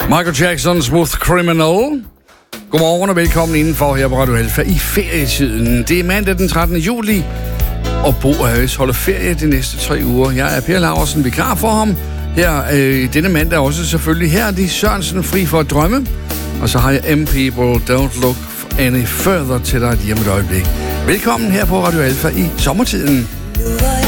Michael Jackson, Smooth Criminal. Godmorgen og velkommen indenfor her på Radio Alfa i ferietiden. Det er mandag den 13. juli, og Bo Harris holder ferie de næste 3 uger. Jeg er Per Laursen, vikar for ham. Her denne mandag også selvfølgelig. Her er de Sørensen fri for at drømme. Og så har jeg M-People, Don't Look Any Further til dig lige om et øjeblik. Velkommen her på Radio Alfa i sommertiden.